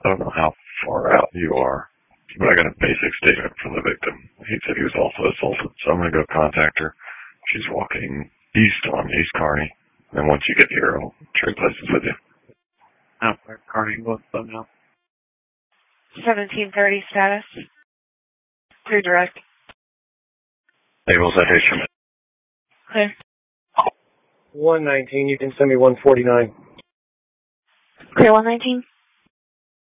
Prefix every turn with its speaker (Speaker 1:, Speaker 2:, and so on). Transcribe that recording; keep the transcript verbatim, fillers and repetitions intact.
Speaker 1: I don't know how far out you are, but I got a basic statement from the victim. He said he was also assaulted, so I'm going to go contact her. She's walking east on East Kearney. And once you get here, I'll trade places with you.
Speaker 2: Oh, where Kearney was them now.
Speaker 3: seventeen thirty status. Through direct.
Speaker 1: Able citation.
Speaker 3: Clear.
Speaker 4: one nineteen, you can send me one forty-nine.
Speaker 3: Clear one nineteen.